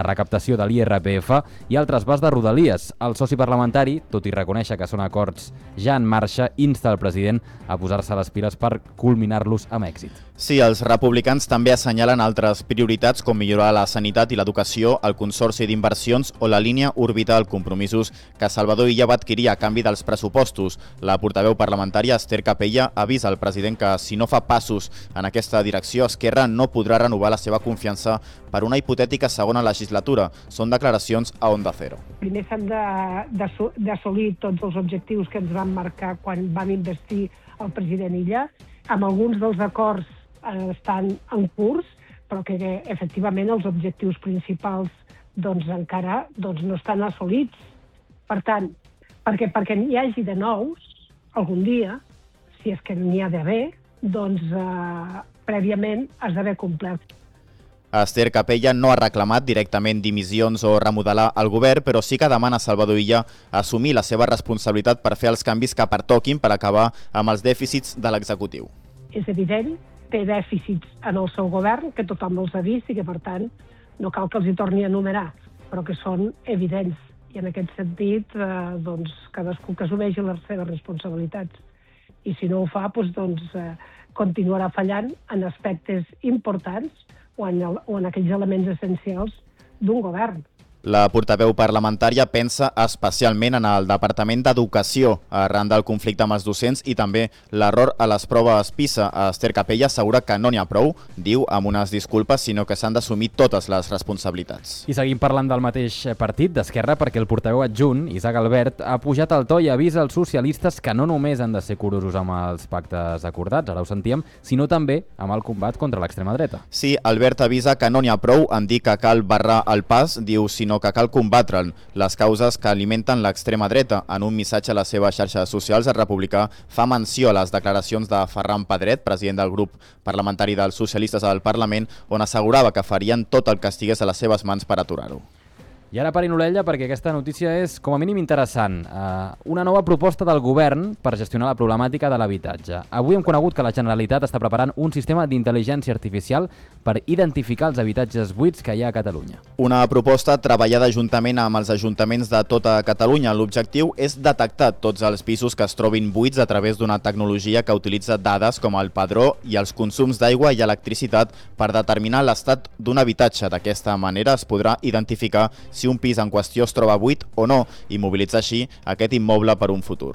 recaptació de l'IRPF i el traspàs de Rodalies. El soci parlamentari, tot i reconèixer que són acords ja en marxa, insta el president a posar-se les piles per culminar-los amb èxit. Sí, els republicans també assenyalen altres prioritats com millorar la sanitat i l'educació, el consorci d'inversions o la línia orbital, compromisos que Salvador Illa va adquirir a canvi dels pressupostos. La portaveu parlamentària Esther Capella avisa al president que si no fa passos en aquesta direcció, Esquerra no podrà renovar la seva confiança per una hipotètica segona legislatura. Són declaracions a Onda Cero. Primer s'han d'assolir tots els objectius que ens van marcar quan vam investir el president Illa. Amb alguns dels acords estan en curs, però que efectivament els objectius principals encara no estan assolits. Per tant, perquè n'hi hagi de nous, algun dia, si és que n'hi ha d'haver, prèviament has d'haver complert. Esther Capella no ha reclamat directament dimissions o remodelar el govern, però sí que demana a Salvador Illa assumir la seva responsabilitat per fer els canvis que pertoquin per acabar amb els dèficits de l'executiu. És evident, té dèficits en el seu govern, que tothom els ha vist i que, per tant, no cal que els hi torni a enumerar, però que són evidents. I en aquest sentit, cadascú que assumeixi les seves responsabilitats. I si no ho fa, continuarà fallant en aspectes importants o en aquells elements essencials d'un govern. La portaveu parlamentària pensa especialment en el Departament d'Educació arran del conflicte amb els docents i també l'error a les proves PISA. Esther Capella assegura que no n'hi ha prou, diu, amb unes disculpes, sinó que s'han d'assumir totes les responsabilitats. I seguim parlant del mateix partit, d'Esquerra, perquè el portaveu adjunt, Isaac Albert, ha pujat el to i avisa als socialistes que no només han de ser curosos amb els pactes acordats, ara ho sentíem, sinó també amb el combat contra l'extrema dreta. Sí, Albert avisa que no n'hi ha prou en dir que cal barrar el pas, diu, sinó que cal combatre'n les causes que alimenten l'extrema dreta. En un missatge a les seves xarxes socials, el republicà fa menció a les declaracions de Ferran Pedret, president del grup parlamentari dels socialistes al Parlament, on assegurava que farien tot el que estigués a les seves mans per aturar-ho. I ara parin l'orella perquè aquesta notícia és com a mínim interessant. Una nova proposta del govern per gestionar la problemàtica de l'habitatge. Avui hem conegut que la Generalitat està preparant un sistema d'intel·ligència artificial per identificar els habitatges buits que hi ha a Catalunya. Una proposta treballada juntament amb els ajuntaments de tota Catalunya. L'objectiu és detectar tots els pisos que es trobin buits a través d'una tecnologia que utilitza dades com el padró i els consums d'aigua i electricitat per determinar l'estat d'un habitatge. D'aquesta manera es podrà identificar si un pis en qüestió es troba buit o no i mobilitzar així aquest immoble per un futur.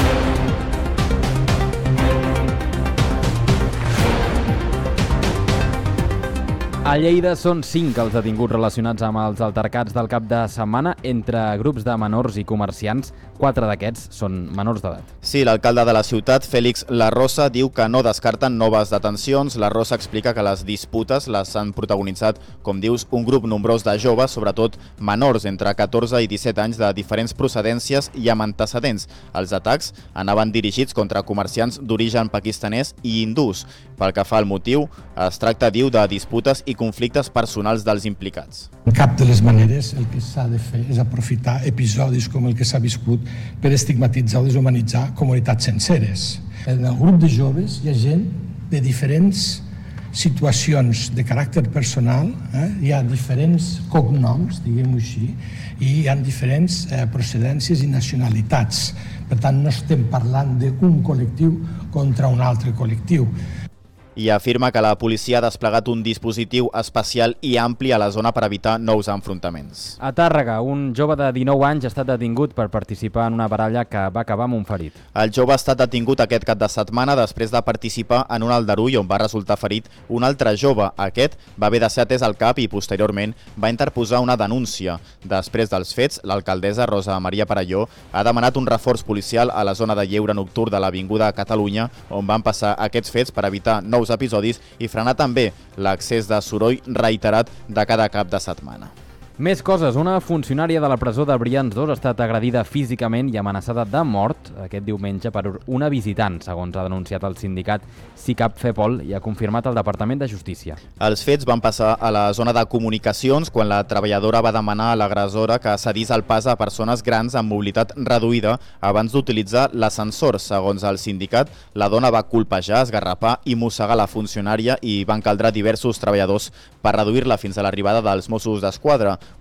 A Lleida són 5 els detinguts relacionats amb els altercats del cap de setmana entre grups de menors i comerciants. 4 d'aquests són menors d'edat. Sí, l'alcalde de la ciutat, Félix Larrosa, diu que no descarten noves detencions. Larrosa explica que les disputes les han protagonitzat, com dius, un grup nombrós de joves, sobretot menors entre 14 i 17 anys de diferents procedències i amb antecedents. Els atacs anaven dirigits contra comerciants d'origen pakistanès i hindús. Pel que fa al motiu, es tracta, diu, de disputes i conflictes personals dels implicats. En cap de les maneres el que s'ha de fer és aprofitar episodis com el que s'ha viscut per estigmatitzar o deshumanitzar comunitats senceres. En el grup de joves hi ha gent de diferents situacions de caràcter personal, hi ha diferents cognoms, diguem-ho així, i hi ha diferents procedències i nacionalitats. Per tant, no estem parlant d'un col·lectiu contra un altre col·lectiu. I afirma que la policia ha desplegat un dispositiu especial i ampli a la zona per evitar nous enfrontaments. A Tàrrega, un jove de 19 anys ha estat detingut per participar en una baralla que va acabar amb un ferit. El jove ha estat detingut aquest cap de setmana després de participar en un aldarull on va resultar ferit un altre jove. Aquest va haver de ser atès al CAP i posteriorment va interposar una denúncia. Després dels fets, l'alcaldessa Rosa Maria Perelló ha demanat un reforç policial a la zona de lleure nocturn de l'Avinguda Catalunya, on van passar aquests fets per evitar nous episodis i frenar també l'accés de soroll reiterat de cada cap de setmana. Més coses. Una funcionària de la presó de Brians 2 ha estat agredida físicament i amenaçada de mort aquest diumenge per una visitant, segons ha denunciat el sindicat SICAP FEPOL i ha confirmat el Departament de Justícia. Els fets van passar a la zona de comunicacions quan la treballadora va demanar a l'agressora que cedís el pas a persones grans amb mobilitat reduïda abans d'utilitzar l'ascensor. Segons el sindicat, la dona va colpejar, esgarrapar i mossegar la funcionària i van caldre diversos treballadors per reduir-la fins a l'arribada dels Mossos d'Esquadra.